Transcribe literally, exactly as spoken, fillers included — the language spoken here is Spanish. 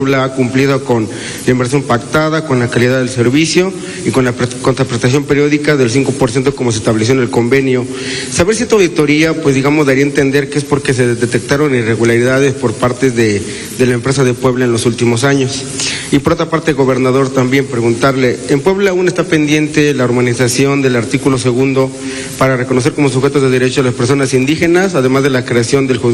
Puebla ha cumplido con la inversión pactada, con la calidad del servicio y con la contraprestación periódica del cinco por ciento como se estableció en el convenio. Saber si esta auditoría, pues digamos, daría a entender que es porque se detectaron irregularidades por parte de, de la empresa de Puebla en los últimos años. Y por otra parte, gobernador, también preguntarle, en Puebla aún está pendiente la armonización del artículo segundo para reconocer como sujetos de derecho a las personas indígenas, además de la creación del